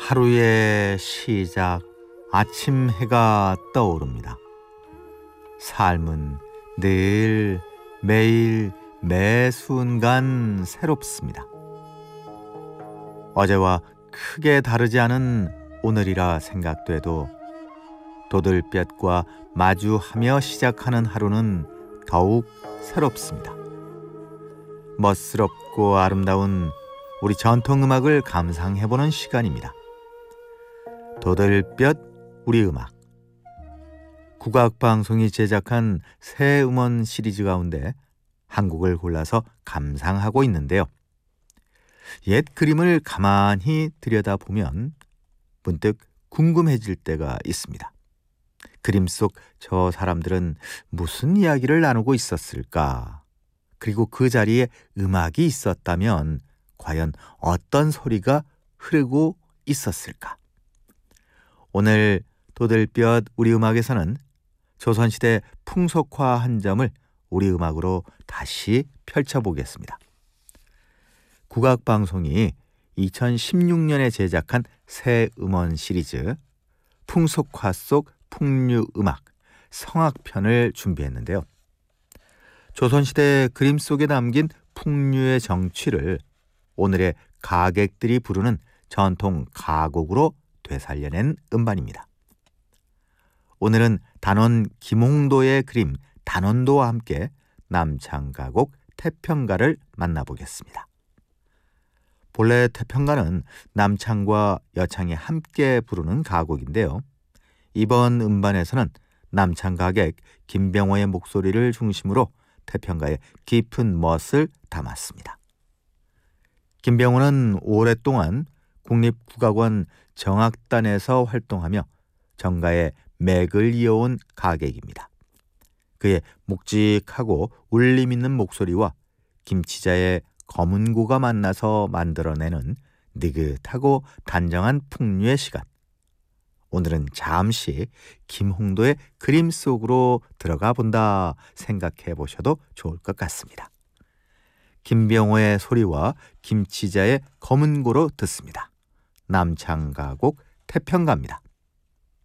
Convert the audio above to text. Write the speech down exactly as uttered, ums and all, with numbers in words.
하루의 시작, 아침 해가 떠오릅니다. 삶은 늘 매일 매 순간 새롭습니다. 어제와 크게 다르지 않은 오늘이라 생각돼도 도들볕과 마주하며 시작하는 하루는 더욱 새롭습니다. 멋스럽고 아름다운 우리 전통음악을 감상해보는 시간입니다. 도들볕 우리 음악. 국악방송이 제작한 새 음원 시리즈 가운데 한 곡을 골라서 감상하고 있는데요. 옛 그림을 가만히 들여다보면 문득 궁금해질 때가 있습니다. 그림 속 저 사람들은 무슨 이야기를 나누고 있었을까? 그리고 그 자리에 음악이 있었다면 과연 어떤 소리가 흐르고 있었을까? 오늘 도들볕 우리 음악에서는 조선시대 풍속화 한 점을 우리 음악으로 다시 펼쳐보겠습니다. 국악방송이 이천십육 년에 제작한 새 음원 시리즈 풍속화 속 풍류음악 성악편을 준비했는데요. 조선시대 그림 속에 담긴 풍류의 정취를 오늘의 가객들이 부르는 전통 가곡으로 되살려낸 음반입니다. 오늘은 단원 김홍도의 그림 단원도와 함께 남창가곡 태평가를 만나보겠습니다. 본래 태평가는 남창과 여창이 함께 부르는 가곡인데요. 이번 음반에서는 남창가객 김병호의 목소리를 중심으로 태평가의 깊은 멋을 담았습니다. 김병호는 오랫동안 국립국악원 정악단에서 활동하며 정가의 맥을 이어온 가객입니다. 그의 묵직하고 울림 있는 목소리와 김치자의 검은고가 만나서 만들어내는 느긋하고 단정한 풍류의 시간. 오늘은 잠시 김홍도의 그림 속으로 들어가 본다 생각해 보셔도 좋을 것 같습니다. 김병호의 소리와 김치자의 검은고로 듣습니다. 남창가곡 태평가입니다.